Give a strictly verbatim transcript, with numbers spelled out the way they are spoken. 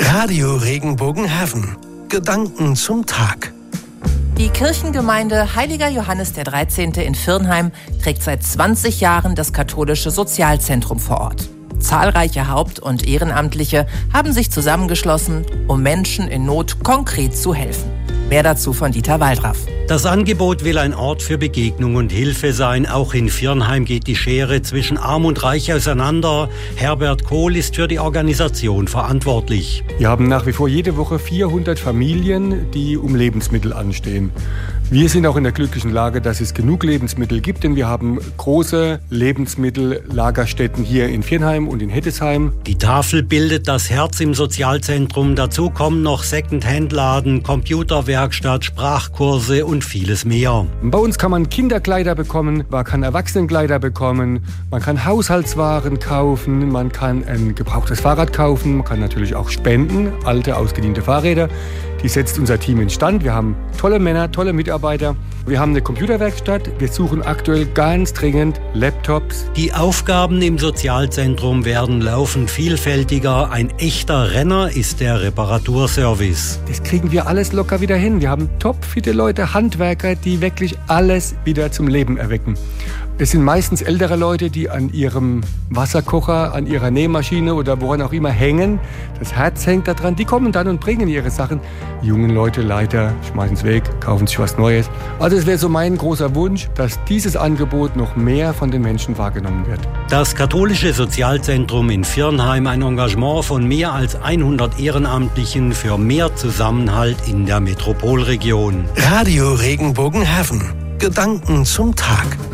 Radio Regenbogenhaven. Gedanken zum Tag. Die Kirchengemeinde Heiliger Johannes der dreizehnte in Viernheim trägt seit zwanzig Jahren das katholische Sozialzentrum vor Ort. Zahlreiche Haupt- und Ehrenamtliche haben sich zusammengeschlossen, um Menschen in Not konkret zu helfen. Mehr dazu von Dieter Waldraff. Das Angebot will ein Ort für Begegnung und Hilfe sein. Auch in Viernheim geht die Schere zwischen Arm und Reich auseinander. Herbert Kohl ist für die Organisation verantwortlich. Wir haben nach wie vor jede Woche vierhundert Familien, die um Lebensmittel anstehen. Wir sind auch in der glücklichen Lage, dass es genug Lebensmittel gibt, denn wir haben große Lebensmittellagerstätten hier in Viernheim und in Hettesheim. Die Tafel bildet das Herz im Sozialzentrum. Dazu kommen noch Second-Hand-Laden, Computerwerkstatt, Sprachkurse und vieles mehr. Bei uns kann man Kinderkleider bekommen, man kann Erwachsenenkleider bekommen, man kann Haushaltswaren kaufen, man kann ein gebrauchtes Fahrrad kaufen, man kann natürlich auch spenden, alte, ausgediente Fahrräder. Die setzt unser Team instand. Wir haben tolle Männer, tolle Mitarbeiter. Wir haben eine Computerwerkstatt. Wir suchen aktuell ganz dringend Laptops. Die Aufgaben im Sozialzentrum werden laufend vielfältiger. Ein echter Renner ist der Reparaturservice. Das kriegen wir alles locker wieder hin. Wir haben topfitte Leute, Handwerker, die wirklich alles wieder zum Leben erwecken. Es sind meistens ältere Leute, die an ihrem Wasserkocher, an ihrer Nähmaschine oder woran auch immer hängen. Das Herz hängt da dran. Die kommen dann und bringen ihre Sachen. Die jungen Leute, Leiter, schmeißen es weg, kaufen sich was Neues. Also es wäre so mein großer Wunsch, dass dieses Angebot noch mehr von den Menschen wahrgenommen wird. Das katholische Sozialzentrum in Viernheim, ein Engagement von mehr als hundert Ehrenamtlichen für mehr Zusammenhalt in der Metropolregion. Radio Regenbogenhaven. Gedanken zum Tag.